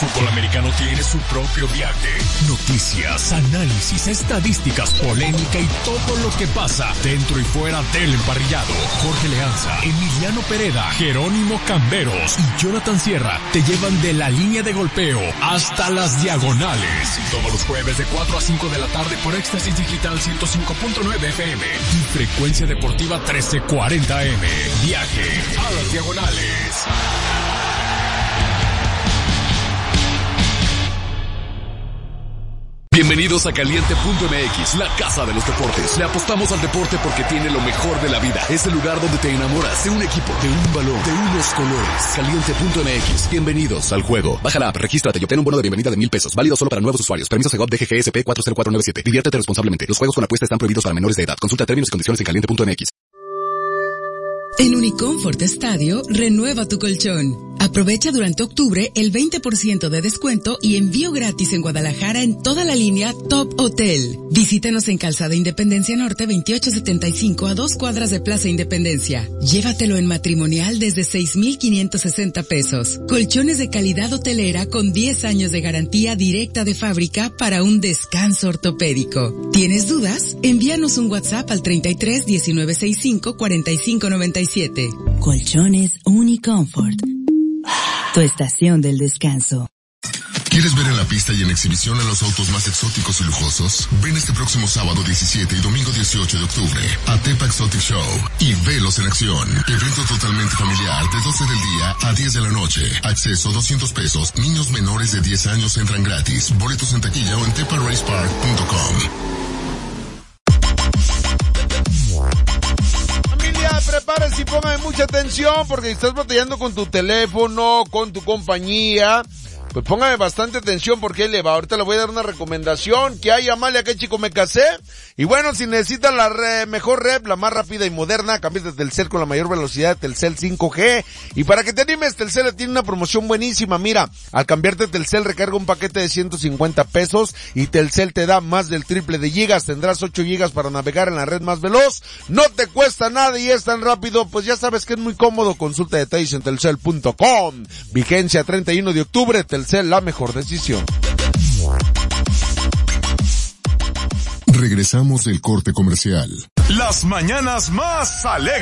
fútbol americano tiene su propio viaje. Noticias, análisis, estadísticas, polémica y todo lo que pasa dentro y fuera del emparrillado. Jorge Leanza, Emiliano Pereda, Jerónimo Camberos y Jonathan Sierra te llevan de la línea de golpeo hasta las diagonales. Todos los jueves de 4 a 5 de la tarde por Éxtasis Digital 105.9 FM y Frecuencia Deportiva 1340 AM. Viaje a las diagonales. Bienvenidos a Caliente.mx, la casa de los deportes. Le apostamos al deporte porque tiene lo mejor de la vida. Es el lugar donde te enamoras de un equipo, de un balón, de unos colores. Caliente.mx, bienvenidos al juego. Baja la app, regístrate y obtén un bono de bienvenida de $1,000. Válido solo para nuevos usuarios. Permiso Segov DGGSP 40497. Diviértete responsablemente. Los juegos con apuesta están prohibidos para menores de edad. Consulta términos y condiciones en Caliente.mx. En Unicomfort Estadio, renueva tu colchón. Aprovecha durante octubre el 20% de descuento y envío gratis en Guadalajara en toda la línea Top Hotel. Visítanos en Calzada Independencia Norte 2875 a 2 cuadras de Plaza Independencia. Llévatelo en matrimonial desde 6,560 pesos. Colchones de calidad hotelera con 10 años de garantía directa de fábrica para un descanso ortopédico. ¿Tienes dudas? Envíanos un WhatsApp al 33 1965 4597. Colchones Unicomfort. Tu estación del descanso. ¿Quieres ver en la pista y en exhibición a los autos más exóticos y lujosos? Ven este próximo sábado 17 y domingo 18 de octubre a Tepa Exotic Show y velos en acción. Evento totalmente familiar de 12 del día a 10 de la noche. Acceso $200. Niños menores de 10 años entran gratis. Boletos en taquilla o en teparacepark.com. Prepárense y pongan mucha atención porque si estás batallando con tu teléfono, con tu compañía, pues póngame bastante atención porque ahí le va. Ahorita le voy a dar una recomendación que hay, Amalia, que chico me casé. Y bueno, si necesitas la mejor red, la más rápida y moderna, cambias de Telcel con la mayor velocidad, Telcel 5G. Y para que te animes, Telcel tiene una promoción buenísima. Mira, al cambiarte Telcel recarga un paquete de 150 pesos y Telcel te da más del triple de gigas. Tendrás 8 gigas para navegar en la red más veloz. No te cuesta nada y es tan rápido, pues ya sabes que es muy cómodo. Consulta detalles en telcel.com. Vigencia 31 de octubre. Telcel, la mejor decisión. Regresamos del corte comercial. Las mañanas más alegres.